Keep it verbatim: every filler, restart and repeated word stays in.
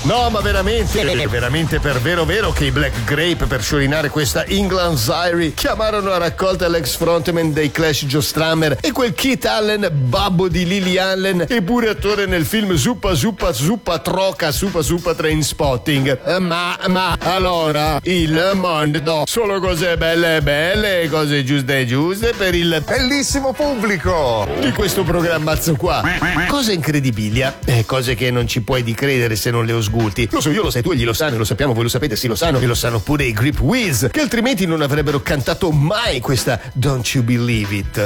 No, ma veramente, veramente per vero vero che i Black Grape, per sciorinare questa England Irie, chiamarono a raccolta l'ex frontman dei Clash Joe Strummer e quel Keith Allen, babbo di Lily Allen e pure attore nel film Zuppa Zuppa Zuppa Troca Zuppa Zuppa Trainspotting. Eh, ma, ma, allora, il mondo, solo cose belle e belle, cose giuste e giuste per il bellissimo pubblico di questo programmazzo qua. Cose incredibili, eh, cose che non ci puoi di credere se non le osgulti. Lo so, io lo sai, tu egli lo sanno, lo sappiamo, voi lo sapete, sì lo sanno, e lo sanno pure i Grip Wiz, che altrimenti non avrebbero cantato mai questa Don't You Believe It.